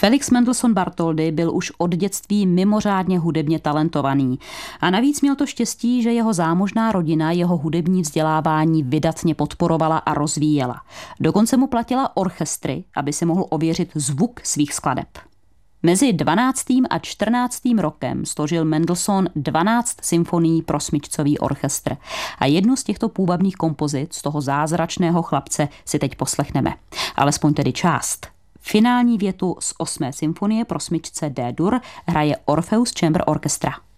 Felix Mendelssohn Bartholdy byl už od dětství mimořádně hudebně talentovaný a navíc měl to štěstí, že jeho zámožná rodina jeho hudební vzdělávání vydatně podporovala a rozvíjela. Dokonce mu platila orchestry, aby si mohl ověřit zvuk svých skladeb. Mezi 12. a 14. rokem složil Mendelssohn 12 symfonií pro smyčcový orchestr a jednu z těchto půvabných kompozic z toho zázračného chlapce si teď poslechneme. Alespoň tedy část. Finální větu z 8. symfonie pro smyčce D-dur hraje Orpheus Chamber Orchestra.